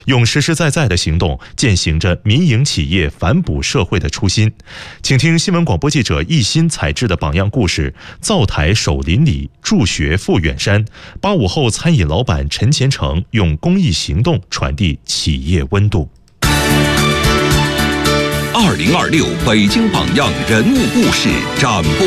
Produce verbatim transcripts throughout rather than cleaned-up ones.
用实实在在的行动践行着民营企业反哺社会的初心。请听新闻广播记者一心采制的榜样故事：灶台守邻里，助学赴远山。八五后餐饮老板陈前程用公益行动传递企业温度。 二零二六北京榜样人物故事展播。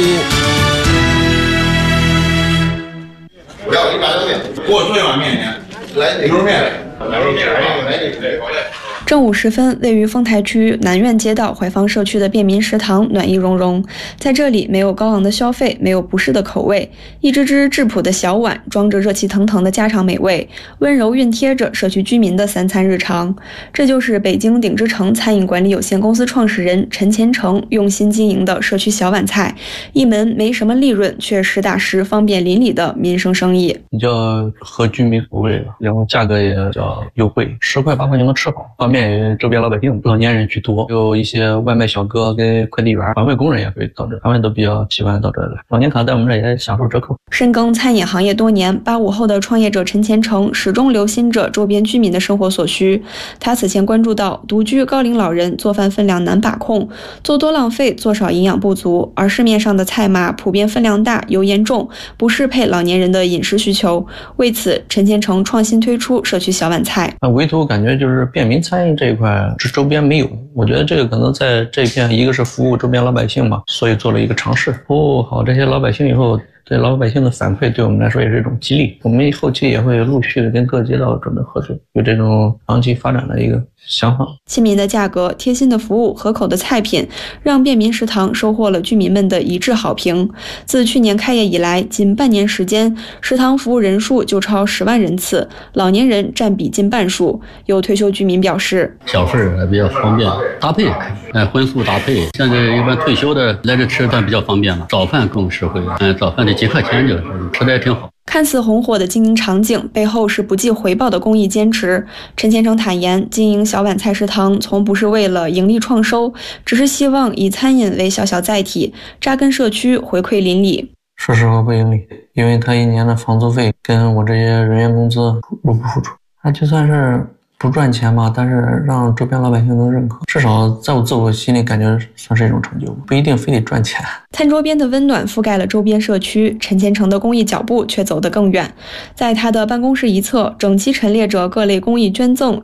我要一百多面，给我做一碗面去，来牛肉面，来牛肉面，来牛肉面，好嘞。 正午时分，位于丰台区南苑街道怀芳社区的便民食堂暖意融融。在这里，没有高昂的消费，没有不适的口味，一只只质朴的小碗装着热气腾腾的家常美味，温柔熨贴着社区居民的三餐日常。这就是北京鼎之城餐饮管理有限公司创始人陈前程用心经营的社区小碗菜，一门没什么利润却实打实方便邻里的民生生意。 比较合居民口味，然后价格也比较优惠，十块八块就能吃好，方便于周边老百姓，老年人居多，有一些外卖小哥跟快递员、环卫工人也会到这，他们都比较喜欢到这来。老年卡在我们这也享受折扣。 深耕餐饮行业多年，八五后的创业者陈前程始终留心着周边居民的生活所需。他此前关注到独居高龄老人做饭分量难把控，做多浪费，做少营养不足，而市面上的菜码普遍分量大、油盐重，不适配老年人的饮食需求。为此，陈前程创新推出社区小碗菜。 唯独感觉就是便民餐饮这一块这周边没有，我觉得这个可能在这片一个是服务周边老百姓嘛，所以做了一个尝试。服务好这些老百姓以后，对老百姓的反馈对我们来说也是一种激励。我们后期也会陆续的跟各街道准备合作，有这种长期发展的一个想法。 亲民的价格、贴心的服务、合口的菜品，让便民食堂收获了居民们的一致好评。自去年开业以来，仅半年时间，食堂服务人数就超十万人次，老年人占比近半数。有退休居民表示， 小份儿比较方便，搭配哎荤素搭配，像这一般退休的来这吃饭比较方便嘛，早饭更实惠，嗯，早饭得几块钱就吃的也挺好。 看似红火的经营场景，背后是不计回报的公益坚持。陈先生坦言，经营小碗菜食堂从不是为了盈利创收，只是希望以餐饮为小小载体，扎根社区，回馈邻里。 说实话不盈利，因为他一年的房租费跟我这些人员工资入不敷出，他就算是不赚钱吧，但是让周边老百姓能认可，至少在我自我心里感觉算是一种成就，不一定非得赚钱。 餐桌边的温暖覆盖了周边社区，陈前程的公益脚步却走得更远。在他的办公室一侧，整齐陈列着各类公益捐赠